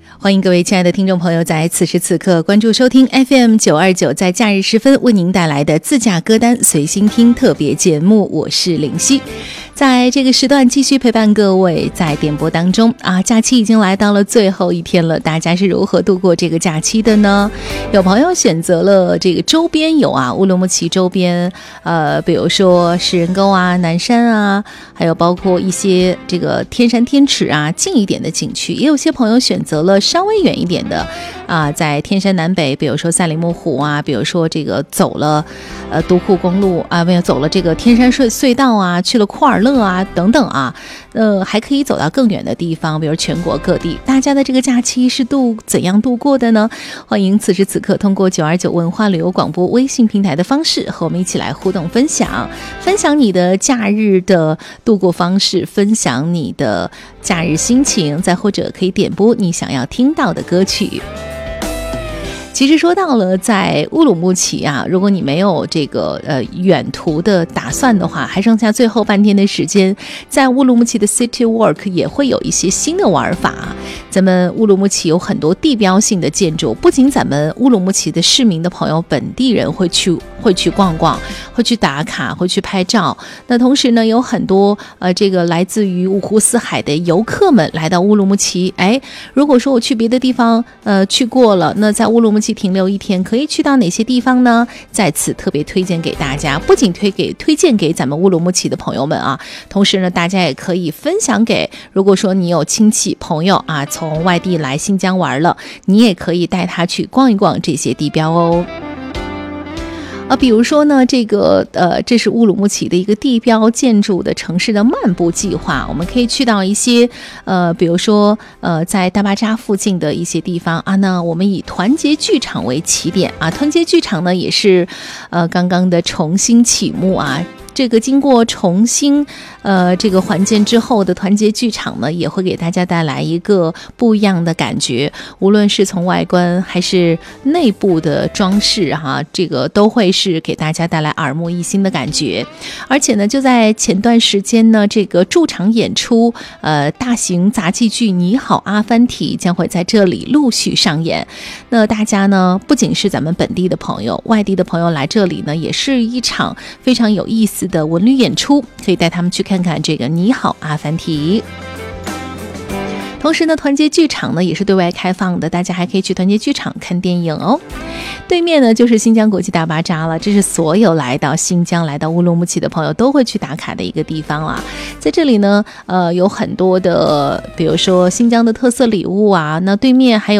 欢迎各位亲爱的听众朋友在此时此刻关注收听 FM929 在假日时分为您带来的自驾歌单随心听特别节目，我是林夕。在这个时段继续陪伴各位在点播当中假期已经来到了最后一天了，大家是如何度过这个假期的呢？有朋友选择了这个周边游乌鲁木齐周边比如说石人沟南山还有包括一些这个天山天池近一点的景区，也有些朋友选择了稍微远一点的在天山南北，比如说赛里木湖比如说这个走了独库公路没有走了这个天山隧道去了库尔勒等等还可以走到更远的地方，比如全国各地。大家的这个假期是怎样度过的呢？欢迎此时此刻通过929文化旅游广播微信平台的方式和我们一起来互动分享你的假日的度过方式，分享你的假日心情，再或者可以点播你想要听到的歌曲。其实说到了在乌鲁木齐如果你没有这个远途的打算的话，还剩下最后半天的时间，在乌鲁木齐的 City Walk 也会有一些新的玩法。咱们乌鲁木齐有很多地标性的建筑，不仅咱们乌鲁木齐的市民的朋友本地人会去逛逛，会去打卡，会去拍照。那同时呢，有很多这个来自于五湖四海的游客们来到乌鲁木齐。如果说我去别的地方去过了，那在乌鲁木齐停留一天，可以去到哪些地方呢？在此特别推荐给大家，不仅推荐给咱们乌鲁木齐的朋友们同时呢，大家也可以分享给，如果说你有亲戚朋友从外地来新疆玩了，你也可以带他去逛一逛这些地标哦。比如说呢，这是乌鲁木齐的一个地标建筑的城市的漫步计划，我们可以去到一些比如说在大巴扎附近的一些地方那我们以团结剧场为起点团结剧场呢也是刚刚的重新启幕这个经过重新这个环建之后的团结剧场呢，也会给大家带来一个不一样的感觉，无论是从外观还是内部的装饰这个都会是给大家带来耳目一新的感觉。而且呢，就在前段时间呢，这个驻场演出大型杂技剧《你好，阿凡提》将会在这里陆续上演。那大家呢，不仅是咱们本地的朋友，外地的朋友来这里呢，也是一场非常有意思的文旅演出，可以带他们去看看这个你好阿凡提。同时呢，团结剧场呢也是对外开放的，大家还可以去团结剧场看电影哦。对面呢就是新疆国际大巴扎了，这是所有来到新疆来到乌鲁木齐的朋友都会去打卡的一个地方啦。在这里呢有很多的比如说新疆的特色礼物那对面还有